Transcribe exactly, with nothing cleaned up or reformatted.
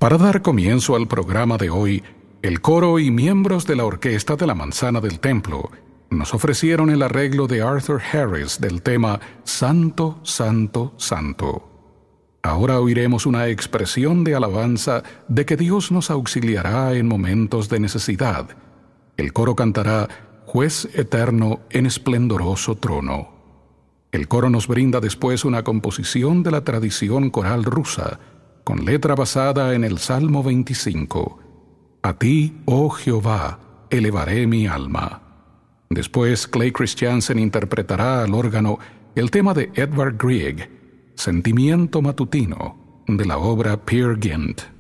Para dar comienzo al programa de hoy, el coro y miembros de la orquesta de la Manzana del Templo nos ofrecieron el arreglo de Arthur Harris del tema Santo, Santo, Santo. Ahora oiremos una expresión de alabanza de que Dios nos auxiliará en momentos de necesidad. El coro cantará Juez eterno en esplendoroso trono. El coro nos brinda después una composición de la tradición coral rusa, con letra basada en el Salmo veinticinco. A ti, oh Jehová, elevaré mi alma. Después, Clay Christiansen interpretará al órgano el tema de Edvard Grieg, Sentimiento matutino, de la obra Peer Gynt.